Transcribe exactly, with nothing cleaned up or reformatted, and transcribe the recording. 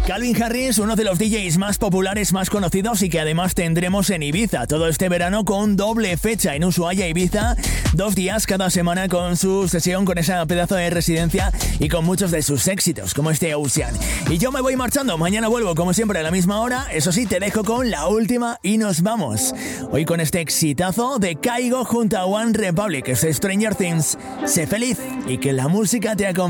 Calvin Harris, uno de los D Js más populares, más conocidos y que además tendremos en Ibiza todo este verano con doble fecha en Ushuaia, Ibiza, dos días cada semana con su sesión, con esa pedazo de residencia y con muchos de sus éxitos como este Ocean. Y yo me voy marchando, mañana vuelvo como siempre a la misma hora, eso sí, te dejo con la última y nos vamos. Hoy con este exitazo de Kygo junto a One Republic, es Stranger Things. Sé feliz y que la música te acompañe.